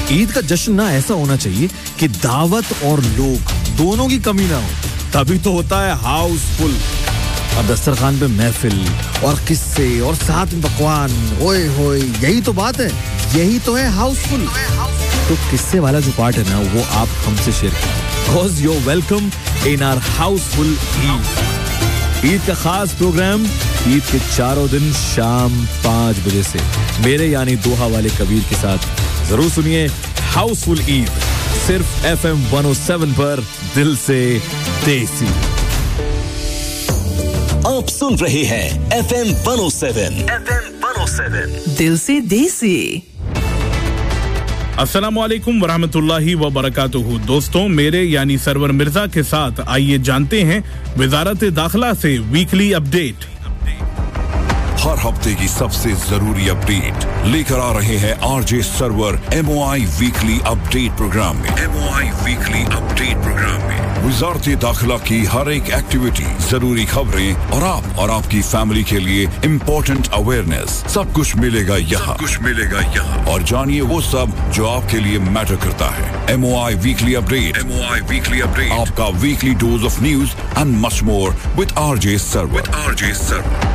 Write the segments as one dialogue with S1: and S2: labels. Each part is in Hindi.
S1: ईद का जश्न ना ऐसा होना चाहिए कि दावत और लोग दोनों की कमी ना हो, तभी तो होता है हाउसफुल। और दस्तरखान पे महफिल और किस्से और साथ में पकवान, ओए होए, यही तो बात है, यही तो है हाउसफुल। तो किस्से वाला जो पार्ट है ना, वो आप हमसे शेयर करें, because you're welcome in our Housefull Eid का खास प्रोग्राम ईद के चारों दिन शाम 5 बजे से मेरे यानी दोहा वाले कबीर के साथ जरूर सुनिए हाउसफुल ईद, सिर्फ FM 107 पर, दिल से देसी।
S2: आप सुन रहे हैं FM 107
S3: दिल से देसी।
S4: अस्सलामुअलैकुम वरहमतुल्लाहि वबरकातुहू। दोस्तों, मेरे यानी सरवर मिर्जा के साथ आइए जानते हैं वजारत दाखिला से वीकली अपडेट।
S5: हर हफ्ते की सबसे जरूरी अपडेट लेकर आ रहे हैं RJ server MOI weekly update programme में। MOI वीकली अपडेट प्रोग्राम में वजारत दाखिला की हर एक एक्टिविटी, जरूरी खबरें और आपकी फैमिली के लिए इम्पोर्टेंट अवेयरनेस, सब कुछ मिलेगा यहाँ। और जानिए वो सब जो आपके लिए मैटर करता है। MOI वीकली अपडेट, आपका weekly dose of news and much more with RJ server.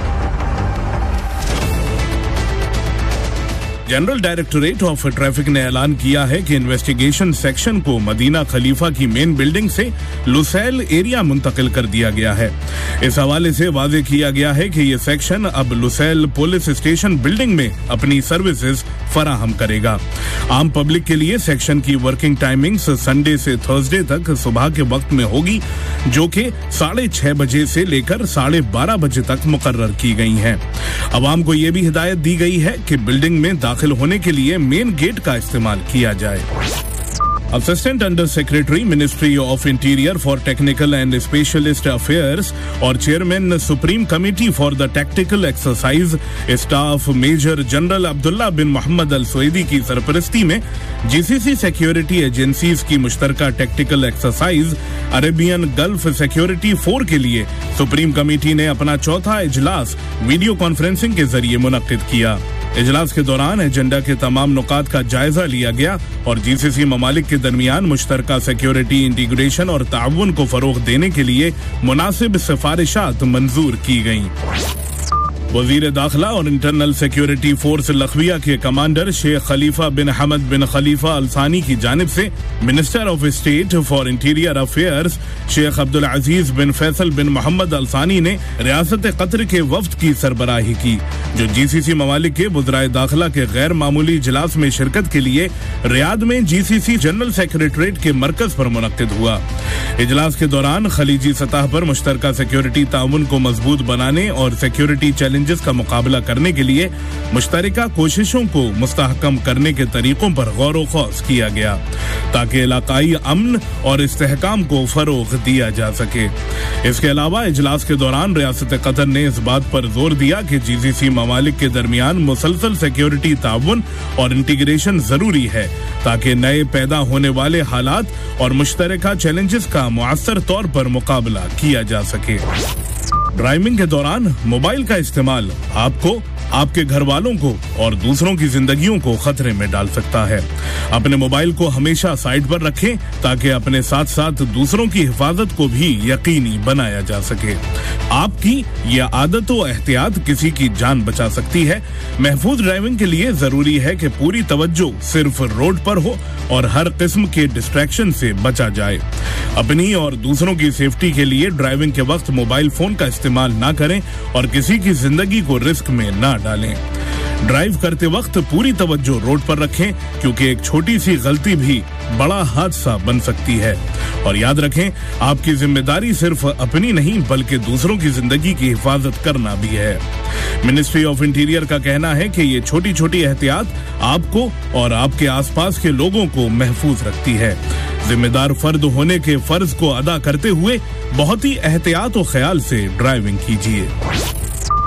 S4: General directorate of traffic ने ऐलान किया है कि इन्वेस्टिगेशन सेक्शन को मदीना खलीफा की मेन बिल्डिंग से लुसैल एरिया मुंतकिल कर दिया गया है। इस हवाले से वाजे किया गया है कि ये सेक्शन अब लुसैल पुलिस स्टेशन बिल्डिंग में अपनी सर्विसेज फराहम करेगा। आम पब्लिक के लिए सेक्शन की वर्किंग टाइमिंग्स संडे से थर्सडे तक सुबह के वक्त में होगी, जो कि 6:30 बजे से लेकर 12:30 बजे तक मुकर्रर की गई हैं। अवाम को ये भी हिदायत दी गई है कि बिल्डिंग में दाखिल होने के लिए मेन गेट का इस्तेमाल किया जाए। Assistant under secretary ministry of interior for technical and specialist affairs और chairman supreme committee for the tactical exercise staff major general Abdullah bin Mohammad Al Saudi की सरपरस्ती में GCC सिक्योरिटी एजेंसीज की मुश्तरका tactical exercise Arabian gulf security 4 के लिए सुप्रीम कमेटी ने अपना चौथा इजलास वीडियो कॉन्फ्रेंसिंग के जरिए मुनक्किद किया। इजलास के दौरान एजेंडा के तमाम नुकात का जायजा लिया गया और GCC ममालिक के दरमियान मुश्तरका सिक्योरिटी इंटीग्रेशन और ताउन को फरोग देने के लिए मुनासिब सिफारिशात मंजूर की गईं। वजीर दाखिला और इंटरनल सिक्योरिटी फोर्स लखविया के कमांडर शेख खलीफा बिन हमद बिन खलीफा अल-सानी की जानिब से minister of state for interior affairs Sheikh Abdul अजीज बिन फैसल बिन मोहम्मद अल-सानी ने रियासत कतर के वफ्द की सरबराही की, जो GCC ममालिक के वज़राए दाखिला के गैर मामूली इजलास में शिरकत के लिए रियाद में GCC जनरल सेक्रेटरीट के मरकज पर मुनक्किद हुआ। इजलास के दौरान खलीजी सतह पर मुश्तरका सिक्योरिटी ताउन को मजबूत बनाने और सिक्योरिटी चैलेंजेस का मुकाबला करने के लिए मुश्तरका कोशिशों को मुस्तहकम करने के तरीकों पर गौर व खौज किया गया, ताकि इलाकाई अमन और इस्तेहकाम को फरोग दिया जा सके। इसके अलावा इजलास के दौरान रियासत कतर ने इस बात पर जोर दिया कि GCC ममालिक के दरमियान मुसलसल सिक्योरिटी ताउन और इंटीग्रेशन जरूरी है, ताकि नए पैदा होने वाले हालात और मुश्तरका चैलेंजेस का मुअस्सर तौर पर मुकाबला किया जा सके। ड्राइविंग के दौरान मोबाइल का इस्तेमाल आपको, आपके घर वालों को और दूसरों की जिंदगियों को खतरे में डाल सकता है। अपने मोबाइल को हमेशा साइड पर रखें, ताकि अपने साथ साथ दूसरों की हिफाजत को भी यकीनी बनाया जा सके। आपकी यह आदत व एहतियात किसी की जान बचा सकती है। महफूज ड्राइविंग के लिए जरूरी है कि पूरी तवज्जो सिर्फ रोड पर हो और हर किस्म के डिस्ट्रैक्शन से बचा जाए। अपनी और दूसरों की सेफ्टी के लिए ड्राइविंग के वक्त मोबाइल फोन का इस्तेमाल ना करें और किसी की जिंदगी को रिस्क में ना डालें। ड्राइव करते वक्त पूरी तवज्जो रोड पर रखें, क्योंकि एक छोटी सी गलती भी बड़ा हादसा बन सकती है। और याद रखें, आपकी जिम्मेदारी सिर्फ अपनी नहीं बल्कि दूसरों की जिंदगी की हिफाजत करना भी है। मिनिस्ट्री ऑफ इंटीरियर का कहना है कि ये छोटी छोटी एहतियात आपको और आपके आसपास के लोगों को महफूज रखती है। जिम्मेदार फर्द होने के फर्ज को अदा करते हुए बहुत ही एहतियात और ख्याल से ड्राइविंग कीजिए।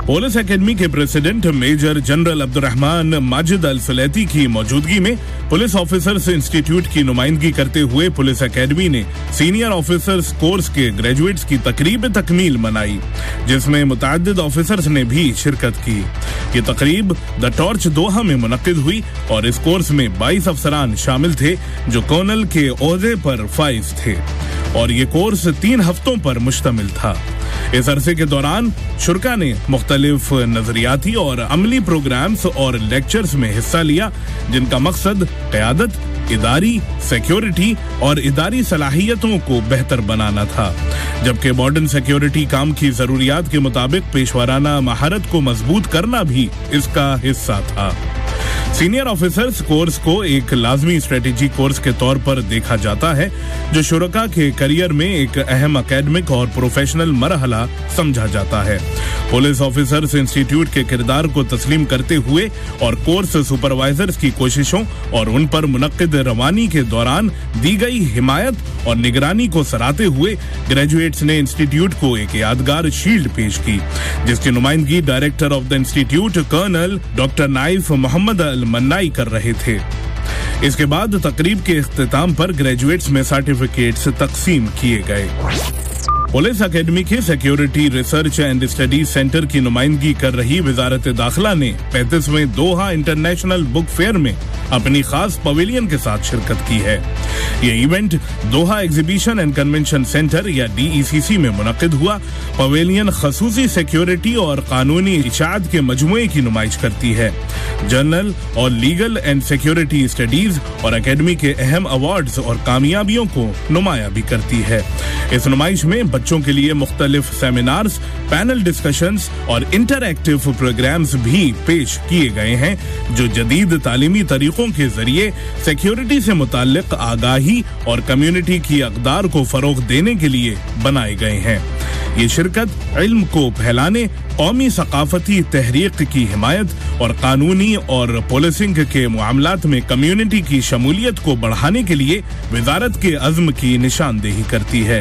S4: पुलिस एकेडमी के president major general Abdurrahman Majid अल सुलैती की मौजूदगी में पुलिस ऑफिसर्स इंस्टीट्यूट की नुमाइंदगी करते हुए पुलिस एकेडमी ने सीनियर ऑफिसर्स कोर्स के ग्रेजुएट्स की तकरीब तकमील मनाई, जिसमें मुतअद्दिद ऑफिसर्स ने भी शिरकत की। ये तकरीब द टॉर्च दोहा में मुनक्किद हुई और इस कोर्स में 22 अफसरान शामिल थे जो कर्नल के ओहदे पर फाइज थे और ये कोर्स 3 हफ्तों पर मुश्तमिल था। इस अरसे के दौरान शुरका ने मुख्तलिफ नजरियाती और अमली प्रोग्राम्स और लेक्चर्स में हिस्सा लिया, जिनका मकसद क़यादत, इदारी सिक्योरिटी और इदारी सलाहियतों को बेहतर बनाना था, जबकि मॉडर्न सिक्योरिटी काम की जरूरियात के मुताबिक पेशवाराना महारत को मजबूत करना भी इसका हिस्सा था। सीनियर ऑफिसर्स कोर्स को एक लाजमी स्ट्रेटेजी कोर्स के तौर पर देखा जाता है, जो शुरका के करियर में एक अहम एकेडमिक और प्रोफेशनल मरहला समझा जाता है। पुलिस ऑफिसर्स इंस्टीट्यूट के किरदार को तस्लीम करते हुए और कोर्स सुपरवाइजर्स की कोशिशों और उन पर मुनक्किद रवानी के दौरान दी गई हिमायत और निगरानी को सराहते हुए ग्रेजुएट्स ने इंस्टीट्यूट को एक यादगार शील्ड पेश की, जिसकी नुमाइंदगी director of the institute colonel doctor knife Mohammad अल मन्नाई कर रहे थे। इसके बाद तकरीब के इख्तिताम पर ग्रेजुएट्स में सर्टिफिकेट्स तकसीम किए गए। पुलिस एकेडमी के security research and studies centre की नुमाइंदगी कर रही वजारत दाखिला ने 35वें दोहा इंटरनेशनल बुक फेयर में अपनी खास पवेलियन के साथ शिरकत की है। ये event Doha exhibition and convention centre या DECC में मुनक्किद हुआ। पवेलियन खसूसी सिक्योरिटी और कानूनी इशाअत के मजमुए की नुमाइश करती है, जर्नल और लीगल एंड सिक्योरिटी स्टडीज और एकेडमी के अहम अवार्ड्स और कामयाबियों को नुमाया भी करती है। इस नुमाइश में बच्चों के लिए मुख्तलिफ सेमिनार्स, पैनल डिस्कशंस और इंटरएक्टिव प्रोग्राम्स भी पेश किए गए हैं, जो जदीद तालीमी तरीकों के जरिए सिक्योरिटी से मुताल्लिक आगाही और कम्युनिटी की अक़दार को फरोग देने के लिए बनाए गए हैं। ये शिरकत इल्म को फैलाने, कौमी सकाफती तहरीक की हिमायत और कानूनी और पुलिसिंग के मामलात में कम्युनिटी की शमूलियत को बढ़ाने के लिए वजारत के अज़्म की निशानदेही करती है।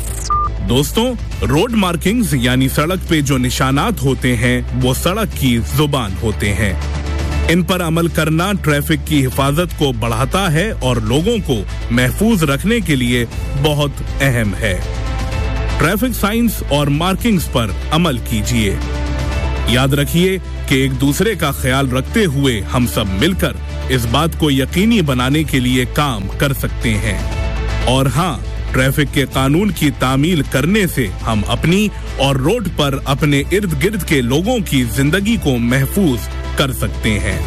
S4: दोस्तों, रोड मार्किंग्स यानी सड़क पे जो निशानात होते हैं वो सड़क की जुबान होते हैं। इन पर अमल करना ट्रैफिक की हिफाजत को बढ़ाता है और लोगों को महफूज रखने के लिए बहुत अहम है। ट्रैफिक साइंस और मार्किंग्स पर अमल कीजिए। याद रखिए कि एक दूसरे का ख्याल रखते हुए हम सब मिलकर इस बात को यकीनी बनाने के लिए काम कर सकते हैं। और हाँ, ट्रैफिक के कानून की तामील करने से हम अपनी और रोड पर अपने इर्द गिर्द के लोगों की जिंदगी को महफूज कर सकते हैं।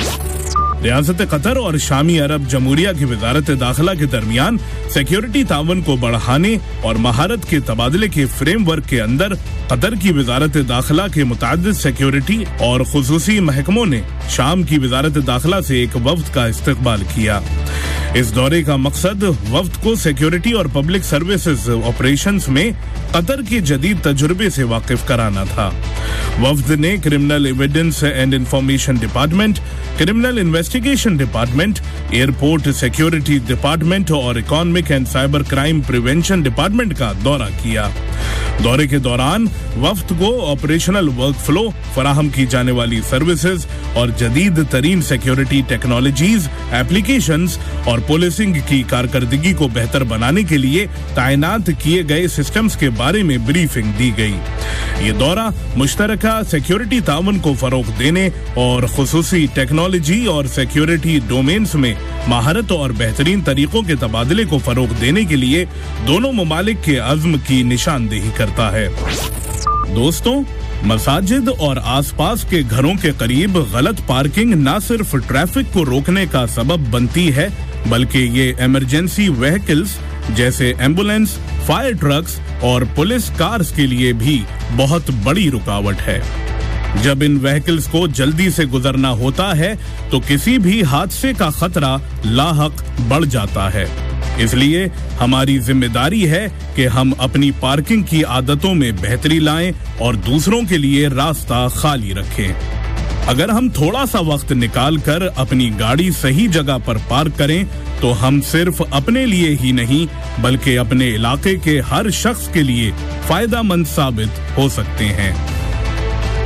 S4: रियासत कतर और शामी अरब जमहूरिया की वजारत दाखिला के दरमियान सिक्योरिटी तावन को बढ़ाने और महारत के तबादले के फ्रेमवर्क के अंदर कतर की वजारत दाखिला के मुतअद्दिद सिक्योरिटी और खुसूसी महकमों ने शाम की वजारत दाखिला से एक वफ्द का इस्तकबाल किया। इस दौरे का मकसद वफ्द को सिक्योरिटी और पब्लिक सर्विसेज ऑपरेशंस में कतर के जदीद तजुर्बे से वाकिफ कराना था। वफ्द ने criminal evidence and information department, criminal investigation department, airport security department और economic and cyber crime prevention department का दौरा किया। दौरे के दौरान वफ्द को ऑपरेशनल वर्क फ्लो, फराहम की जाने वाली सर्विसेज और जदीद तरीन सिक्योरिटी टेक्नोलॉजीज, एप्लीकेशंस और पुलिसिंग की कारकर्दगी को बेहतर बनाने के लिए तैनात किए गए सिस्टम्स के बारे में ब्रीफिंग दी गई। ये दौरा मुश्तरका सिक्योरिटी तावन को फरोग देने और खुसूसी टेक्नोलॉजी और सिक्योरिटी डोमेन्स में महारत और बेहतरीन तरीकों के तबादले को फरोग देने के लिए दोनों ममालिक के अज़्म की निशानदेही करता है। दोस्तों, मसाजिद और आसपास के घरों के करीब गलत पार्किंग न सिर्फ ट्रैफिक को रोकने का सबब बनती है, बल्कि ये इमरजेंसी व्हीकल्स जैसे एम्बुलेंस, फायर ट्रक्स और पुलिस कार्स के लिए भी बहुत बड़ी रुकावट है। जब इन व्हीकल्स को जल्दी से गुजरना होता है तो किसी भी हादसे का खतरा लाहक बढ़ जाता है। इसलिए हमारी जिम्मेदारी है कि हम अपनी पार्किंग की आदतों में बेहतरी लाएं और दूसरों के लिए रास्ता खाली रखें। अगर हम थोड़ा सा वक्त निकाल कर अपनी गाड़ी सही जगह पर पार्क करें तो हम सिर्फ अपने लिए ही नहीं बल्कि अपने इलाके के हर शख्स के लिए फायदेमंद साबित हो सकते हैं।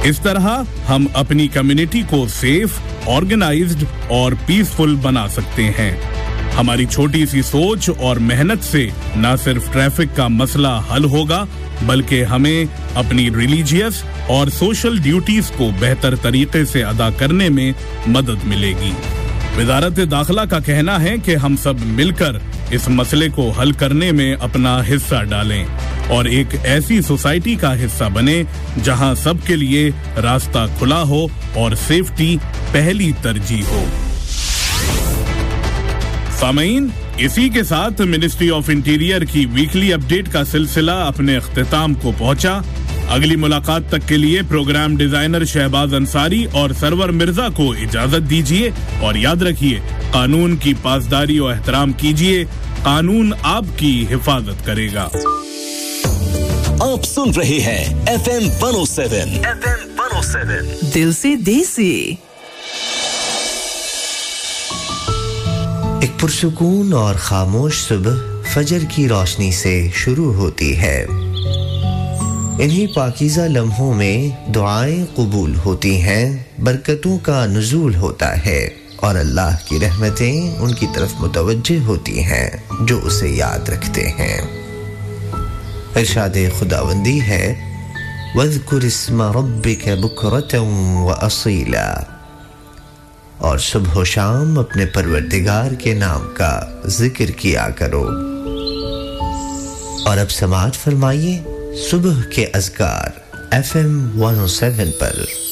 S4: इस तरह हम अपनी कम्युनिटी को सेफ, ऑर्गेनाइज्ड और पीसफुल बना सकते हैं। हमारी छोटी सी सोच और मेहनत से न सिर्फ ट्रैफिक का मसला हल होगा, बल्कि हमें अपनी रिलीजियस और सोशल ड्यूटीज को बेहतर तरीके से अदा करने में मदद मिलेगी। वजारत दाखिला का कहना है कि हम सब मिलकर इस मसले को हल करने में अपना हिस्सा डालें और एक ऐसी सोसाइटी का हिस्सा बने जहां सबके लिए रास्ता खुला हो और सेफ्टी पहली तरजीह हो। सामीन, इसी के साथ मिनिस्ट्री ऑफ इंटीरियर की वीकली अपडेट का सिलसिला अपने इख्तिताम को पहुंचा। अगली मुलाकात तक के लिए प्रोग्राम डिजाइनर शहबाज अंसारी और सरवर मिर्जा को इजाजत दीजिए और याद रखिए, कानून की पासदारी और एहतराम कीजिए, कानून आपकी हिफाजत करेगा।
S2: आप सुन रहे हैं FM 107
S3: दिल से देसी।
S6: एक पुरसुकून और खामोश सुबह फजर की रोशनी से शुरू होती है। इन्हीं पाकीज़ा लम्हों में दुआएं कबूल होती हैं, बरकतों का नुज़ूल होता है और अल्लाह की रहमतें उनकी तरफ मुतवज्जे होती हैं जो उसे याद रखते हैं। इरशाद खुदावंदी है, वज़कुर इस्मा रब्बिक बुकरतन व असीला, और सुबह व शाम अपने परवरदिगार के नाम का जिक्र किया करो। और अब समाअत फरमाइए सुबह के अज़कार FM 107 पर।